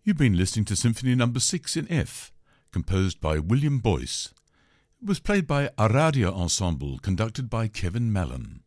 You've been listening to Symphony No. 6 in F, composed by William Boyce. It was played by Aradia Ensemble, conducted by Kevin Mallon.